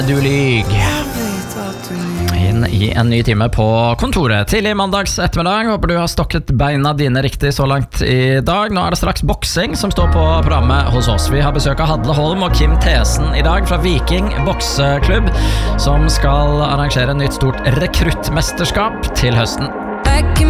Du lyg inn i en ny time på kontoret. Tidlig mandags ettermiddag. Håper du har stokket beina dine riktig så langt i dag. Nå er det straks boksing som står på programmet hos oss. Vi har besøk av Hadle Holm og Kim Thesen i dag fra Viking bokseklubb, som skal arrangere et nytt stort rekruttmesterskap til høsten.